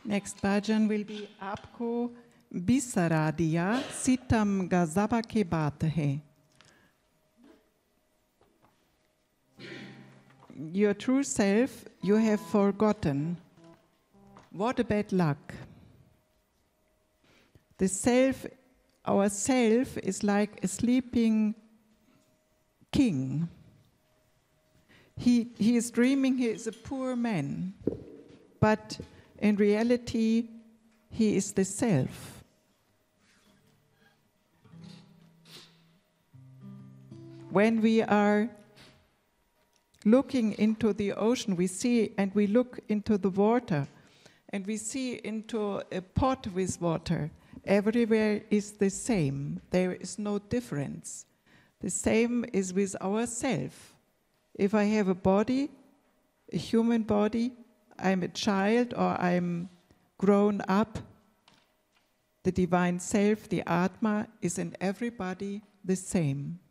Next bhajan will be Aapko bisara diya sitam gazaba ke baat hai. Your true self you have forgotten. What a bad luck. The self, our self is like a sleeping king. He is dreaming he is a poor man, but in reality, he is the self. When we are looking into the ocean, we see and we look into the water, and we see into a pot with water. Everywhere is the same. There is no difference. The same is with ourself. If I have a body, a human body, I'm a child or I'm grown up, the divine self, the Atma, is in everybody the same.